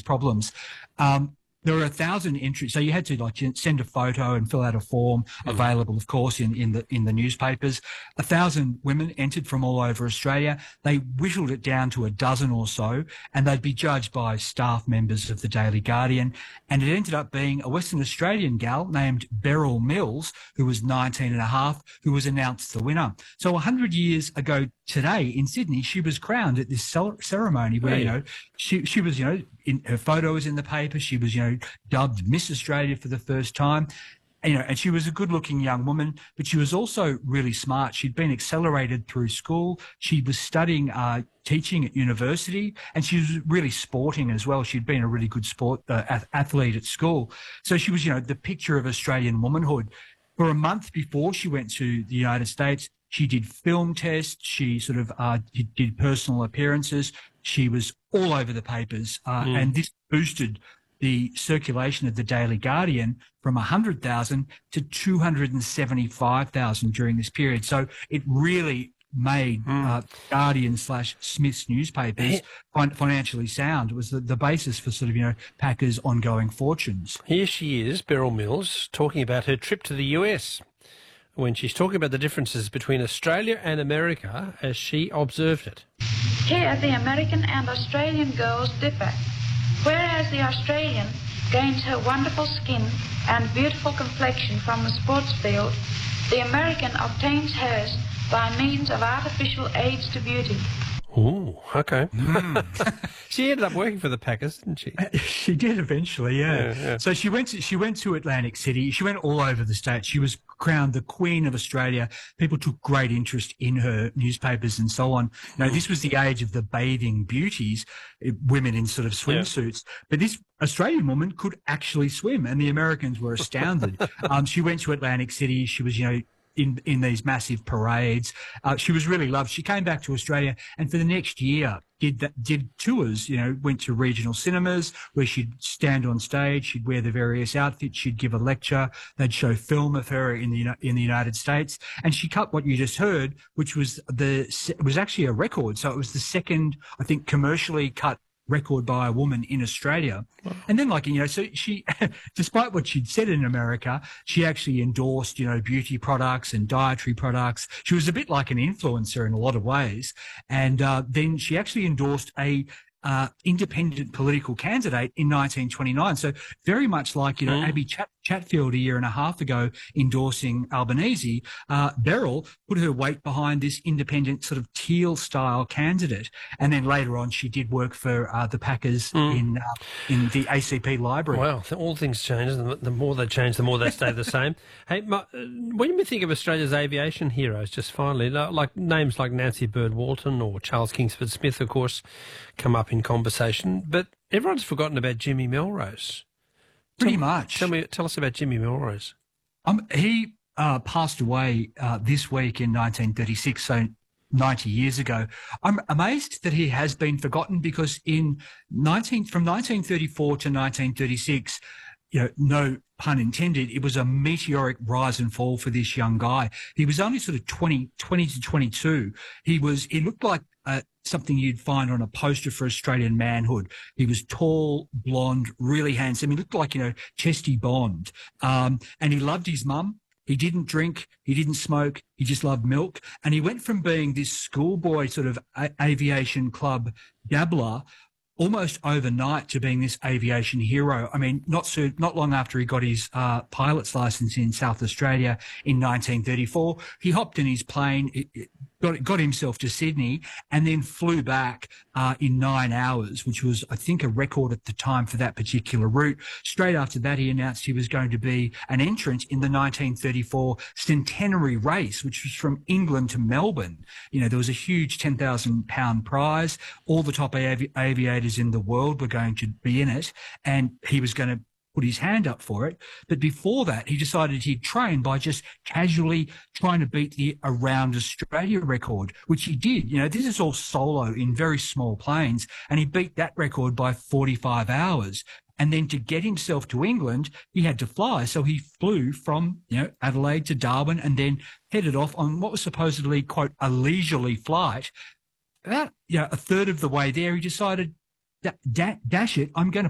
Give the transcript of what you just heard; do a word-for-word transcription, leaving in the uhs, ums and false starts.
problems. Um, There were a thousand entries, so you had to like send a photo and fill out a form, available, of course, in, in the in the newspapers. A thousand women entered from all over Australia. They whittled it down to a dozen or so, and they'd be judged by staff members of the Daily Guardian. And it ended up being a Western Australian gal named Beryl Mills, who was nineteen and a half, who was announced the winner. So one hundred years ago today in Sydney, she was crowned at this ceremony where, you know, she she was, you know, in, her photo was in the paper. She was, you know, dubbed Miss Australia for the first time. And, you know, and she was a good-looking young woman, but she was also really smart. She'd been accelerated through school. She was studying uh, teaching at university, and she was really sporting as well. She'd been a really good sport uh, athlete at school. So she was, you know, the picture of Australian womanhood. For a month before she went to the United States, she did film tests. She sort of uh, did personal appearances. She was all over the papers, uh, mm. and this boosted the circulation of the Daily Guardian from one hundred thousand to two hundred seventy-five thousand during this period. So it really made mm. uh, Guardian slash Smith's newspapers fin- financially sound. It was the, the basis for sort of, you know, Packers' ongoing fortunes. Here she is, Beryl Mills, talking about her trip to the U S, when she's talking about the differences between Australia and America as she observed it. Here, the American and Australian girls differ. Whereas the Australian gains her wonderful skin and beautiful complexion from the sports field, the American obtains hers by means of artificial aids to beauty. Ooh, okay. Mm. She ended up working for the Packers, didn't she? She did eventually, yeah. yeah, yeah. So she went to, she went to Atlantic City. She went all over the state. She was crowned the Queen of Australia. People took great interest in her newspapers and so on. You know, this was the age of the bathing beauties, women in sort of swimsuits. Yeah. But this Australian woman could actually swim, and the Americans were astounded. um, she went to Atlantic City. She was, you know, in in these massive parades. Uh, she was really loved. She came back to Australia, and for the next year did that, did tours, you know, went to regional cinemas where she'd stand on stage, she'd wear the various outfits, she'd give a lecture, they'd show film of her in the in the United States, and she cut what you just heard, which was the it was actually a record. So it was the second, I think, commercially cut record by a woman in Australia. Wow. And then, like, you know, so she, despite what she'd said in America, she actually endorsed, you know, beauty products and dietary products. She was a bit like an influencer in a lot of ways. And uh, then she actually endorsed a uh, independent political candidate in nineteen twenty-nine. So very much like, you know, mm. Abby Chat- Chatfield a year and a half ago endorsing Albanese, uh, Beryl put her weight behind this independent sort of teal-style candidate. And then later on, she did work for uh, the Packers mm. in uh, in the A C P library. Wow, all things change. The, the more they change, the more they stay the same. Hey, my, when we think of Australia's aviation heroes, just finally, like names like Nancy Bird Walton or Charles Kingsford Smith, of course, come up in conversation, but everyone's forgotten about Jimmy Melrose. Pretty tell, much. Tell me, tell us about Jimmy Melrose. Um, he uh, passed away uh, this week in nineteen thirty-six, so ninety years ago. I'm amazed that he has been forgotten because in nineteen from nineteen thirty-four to nineteen thirty-six, you know, no pun intended, it was a meteoric rise and fall for this young guy. He was only sort of twenty, twenty to twenty-two. He was, he looked like uh, something you'd find on a poster for Australian manhood. He was tall, blonde, really handsome. He looked like, you know, Chesty Bond. Um, and he loved his mum. He didn't drink. He didn't smoke. He just loved milk. And he went from being this schoolboy sort of a- aviation club dabbler almost overnight to being this aviation hero. I mean, not so, not long after he got his uh, pilot's license in South Australia in nineteen thirty-four, he hopped in his plane, it, it got, got himself to Sydney, and then flew back uh, in nine hours, which was, I think, a record at the time for that particular route. Straight after that, he announced he was going to be an entrant in the nineteen thirty-four centenary race, which was from England to Melbourne. You know, there was a huge ten thousand pound prize. All the top avi- aviators in the world were going to be in it, and he was going to put his hand up for it. But before that, he decided he'd train by just casually trying to beat the around Australia record, which he did. You know, this is all solo in very small planes, and he beat that record by forty-five hours. And then to get himself to England, he had to fly. So he flew from, you know, Adelaide to Darwin and then headed off on what was supposedly, quote, a leisurely flight. About, you know, a third of the way there, he decided, da- da- dash it, I'm going to